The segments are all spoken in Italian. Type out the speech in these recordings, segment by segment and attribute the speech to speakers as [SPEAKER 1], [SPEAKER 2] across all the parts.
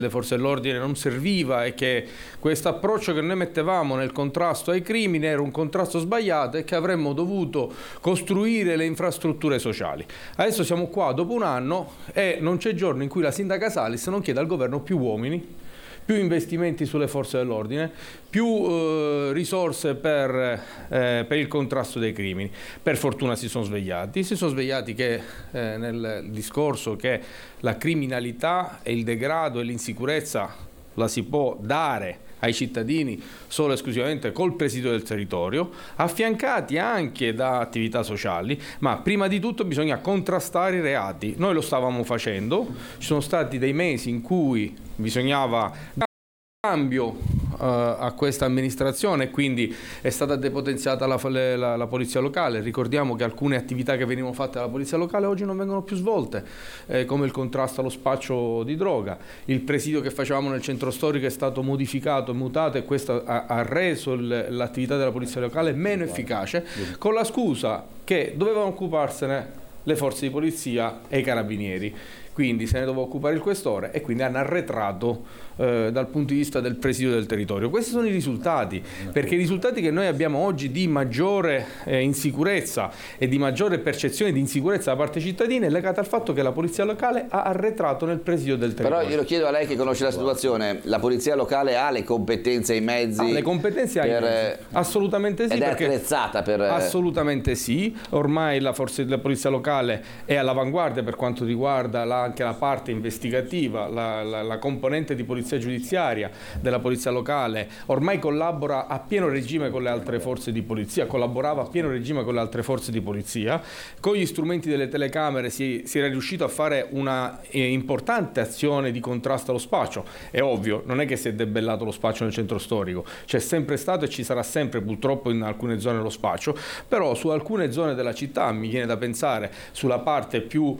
[SPEAKER 1] le forze dell'ordine non serviva e che questo approccio che noi mettevamo nel contrasto ai crimini era un contrasto sbagliato e che avremmo dovuto costruire le infrastrutture sociali. Adesso siamo qua dopo un anno e non c'è giorno in cui la sindaca Salis non chiede al governo più uomini, più investimenti sulle forze dell'ordine, più risorse per il contrasto dei crimini. Per fortuna si sono svegliati che nel discorso che la criminalità e il degrado e l'insicurezza la si può dare ai cittadini solo e esclusivamente col presidio del territorio, affiancati anche da attività sociali, ma prima di tutto bisogna contrastare i reati. Noi lo stavamo facendo, ci sono stati dei mesi in cui bisognava cambio a questa amministrazione, quindi è stata depotenziata la polizia locale. Ricordiamo che alcune attività che venivano fatte dalla polizia locale oggi non vengono più svolte, come il contrasto allo spaccio di droga. Il presidio che facevamo nel centro storico è stato modificato, mutato, e questo ha reso l'attività della polizia locale meno efficace, con la scusa che dovevano occuparsene le forze di polizia e i carabinieri. Quindi se ne doveva occupare il questore e quindi hanno arretrato dal punto di vista del presidio del territorio. Questi sono i risultati, perché i risultati che noi abbiamo oggi di maggiore insicurezza e di maggiore percezione di insicurezza da parte dei cittadini è legata al fatto che la polizia locale ha arretrato nel presidio del territorio.
[SPEAKER 2] Però io lo chiedo a lei che conosce la situazione, la polizia locale ha le competenze e i mezzi?
[SPEAKER 1] Le competenze ha i mezzi, assolutamente sì.
[SPEAKER 2] Ed è attrezzata per...
[SPEAKER 1] Assolutamente sì, ormai la polizia locale è all'avanguardia per quanto riguarda anche la parte investigativa, la componente di polizia giudiziaria della polizia locale ormai collabora a pieno regime con le altre forze di polizia, collaborava a pieno regime con le altre forze di polizia. Con gli strumenti delle telecamere si era riuscito a fare una importante azione di contrasto allo spaccio. È ovvio, non è che si è debellato lo spaccio nel centro storico, c'è sempre stato e ci sarà sempre purtroppo in alcune zone lo spaccio, però su alcune zone della città, mi viene da pensare sulla parte più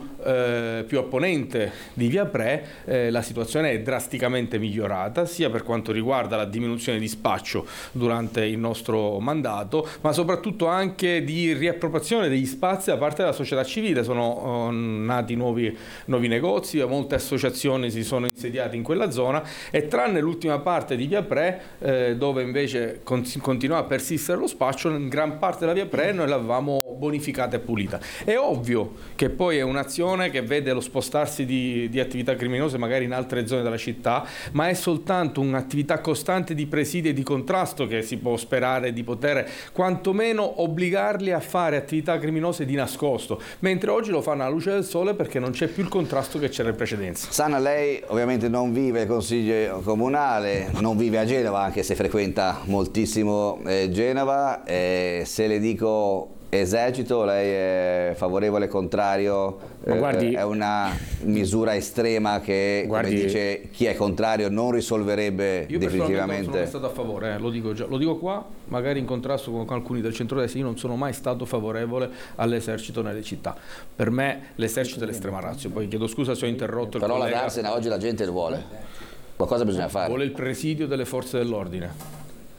[SPEAKER 1] apponente di Via Pre, la situazione è drasticamente migliorata, sia per quanto riguarda la diminuzione di spaccio durante il nostro mandato, ma soprattutto anche di riappropriazione degli spazi da parte della società civile. Sono nati nuovi negozi, molte associazioni si sono insediate in quella zona, e tranne l'ultima parte di Via Pre, dove invece continua a persistere lo spaccio, in gran parte della Via Pre noi l'avevamo bonificata e pulita. È ovvio che poi è un'azione che vede lo spostarsi di attività criminose magari in altre zone della città, ma è soltanto un'attività costante di presidio e di contrasto che si può sperare di poter quantomeno obbligarli a fare attività criminose di nascosto, mentre oggi lo fanno alla luce del sole perché non c'è più il contrasto che c'era in precedenza.
[SPEAKER 2] Sanna, lei ovviamente non vive il Consiglio Comunale, non vive a Genova, anche se frequenta moltissimo Genova. Se le dico esercito, lei è favorevole, contrario?
[SPEAKER 3] Guardi,
[SPEAKER 2] è una misura estrema che, come dice chi è contrario, non risolverebbe definitivamente?
[SPEAKER 1] Io non sono stato a favore, lo dico qua, magari in contrasto con alcuni del centrodestra. Io non sono mai stato favorevole all'esercito nelle città. Per me l'esercito è l'estrema ratio. Poi chiedo scusa se ho interrotto il collega.
[SPEAKER 2] Però la darsena oggi la gente lo vuole. Qualcosa bisogna fare.
[SPEAKER 1] Vuole il presidio delle forze dell'ordine.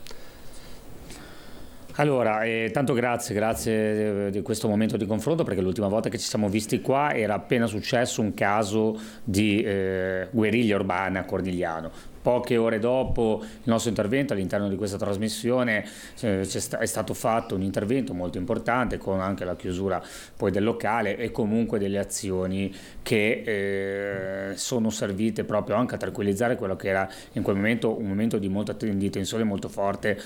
[SPEAKER 3] Allora, tanto grazie di questo momento di confronto, perché l'ultima volta che ci siamo visti qua era appena successo un caso di guerriglia urbana a Cornigliano. Poche ore dopo il nostro intervento all'interno di questa trasmissione è stato fatto un intervento molto importante, con anche la chiusura poi del locale e comunque delle azioni che sono servite proprio anche a tranquillizzare quello che era in quel momento un momento di tensione molto forte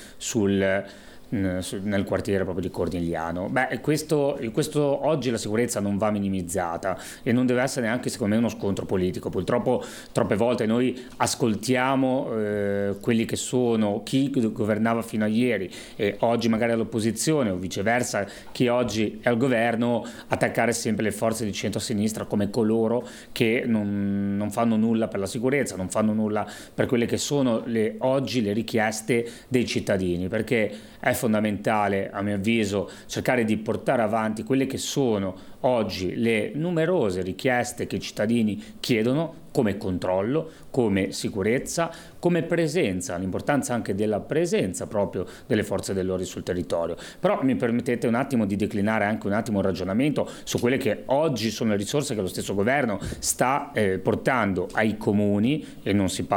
[SPEAKER 3] nel quartiere proprio di Cornigliano. Questo oggi la sicurezza non va minimizzata e non deve essere neanche, secondo me, uno scontro politico. Purtroppo troppe volte noi ascoltiamo quelli che sono chi governava fino a ieri e oggi magari all'opposizione, o viceversa chi oggi è al governo, attaccare sempre le forze di centro-sinistra come coloro che non fanno nulla per la sicurezza, non fanno nulla per quelle che sono oggi le richieste dei cittadini, perché è fondamentale, a mio avviso, cercare di portare avanti quelle che sono oggi le numerose richieste che i cittadini chiedono, come controllo, come sicurezza, come presenza, l'importanza anche della presenza proprio delle forze dell'ordine sul territorio. Però mi permettete un attimo di declinare anche un attimo un ragionamento su quelle che oggi sono le risorse che lo stesso governo sta portando ai comuni, e non si parla